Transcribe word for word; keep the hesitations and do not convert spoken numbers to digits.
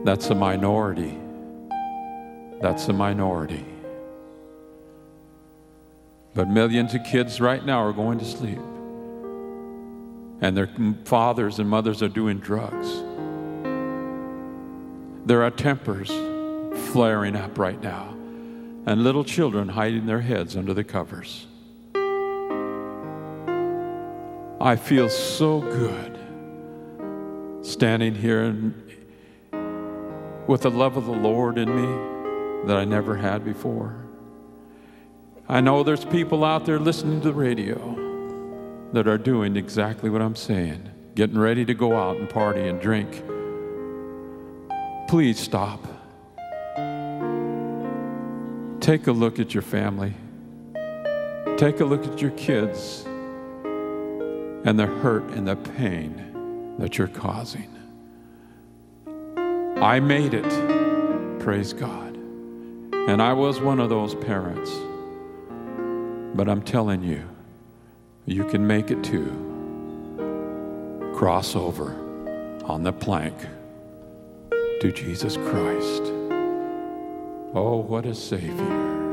That's a minority. That's a minority. But millions of kids right now are going to sleep. And their fathers and mothers are doing drugs. There are tempers flaring up right now. And little children hiding their heads under the covers. I feel so good standing here and with the love of the Lord in me that I never had before. I know there's people out there listening to the radio that are doing exactly what I'm saying, getting ready to go out and party and drink. Please stop. Take a look at your family. Take a look at your kids and the hurt and the pain that you're causing. I made it, praise God. And I was one of those parents. But I'm telling you, you can make it too. Cross over on the plank to Jesus Christ. Oh, what a Savior.